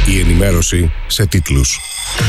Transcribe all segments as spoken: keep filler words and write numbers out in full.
Η ενημέρωση σε τίτλους.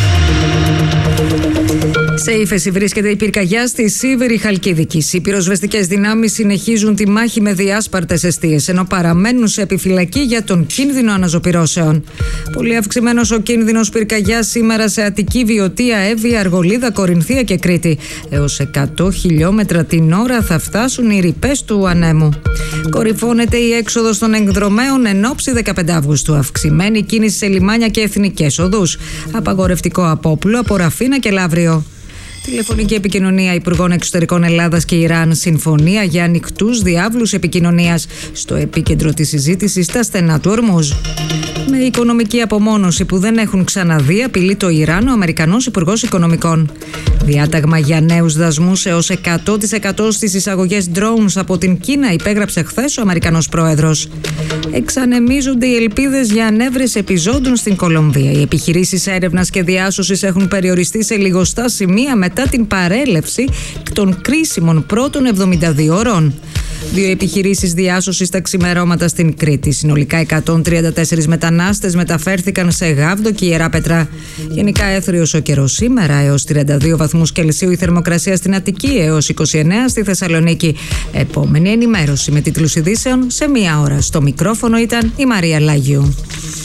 Σε ύφεση βρίσκεται η πυρκαγιά στη Σίβηρη Χαλκίδικης. Οι πυροσβεστικές δυνάμεις συνεχίζουν τη μάχη με διάσπαρτες εστίες, ενώ παραμένουν σε επιφυλακή για τον κίνδυνο αναζωπυρώσεων. Πολύ αυξημένος ο κίνδυνος πυρκαγιάς σήμερα σε Αττική, Βιωτία, Εύβοια, Αργολίδα, Κορινθία και Κρήτη. Έως εκατό χιλιόμετρα την ώρα θα φτάσουν οι ρηπές του ανέμου. Κορυφώνεται η έξοδος των εκδρομέων εν ώψη δεκαπέντε Αυγούστου. Αυξημένη κίνηση σε λιμάνια και εθνικές οδούς. Απαγορευτικό απόπλου από Ραφίνα και Λαύριο. Τηλεφωνική επικοινωνία Υπουργών Εξωτερικών Ελλάδας και Ιράν. Συμφωνία για ανοιχτούς διάβλους επικοινωνίας. Στο επίκεντρο της συζήτησης τα στενά του Ορμούζ. Με οικονομική απομόνωση που δεν έχουν ξαναδεί, απειλεί το Ιράν ο Αμερικανός Υπουργός Οικονομικών. Διάταγμα για νέους δασμούς έως εκατό τοις εκατό στις εισαγωγές drones από την Κίνα υπέγραψε χθες ο Αμερικανός Πρόεδρος. Εξανεμίζονται οι ελπίδες για ανέβρεση επιζώντων στην Κολομβία. Οι επιχειρήσεις έρευνας και διάσωσης έχουν περιοριστεί σε λιγοστά σημεία μετά την παρέλευση των κρίσιμων πρώτων εβδομήντα δύο ωρών. Δύο επιχειρήσεις διάσωσης τα ξημερώματα στην Κρήτη. Συνολικά εκατόν τριάντα τέσσερις μετανάστες μεταφέρθηκαν σε Γάβδο και Ιεράπετρα. Γενικά έθριος ο καιρός σήμερα, έως τριάντα δύο βαθμούς Κελσίου η θερμοκρασία στην Αττική, έως είκοσι εννέα στη Θεσσαλονίκη. Επόμενη ενημέρωση με τίτλους ειδήσεων σε μία ώρα. Στο μικρόφωνο ήταν η Μαρία Λάγιου.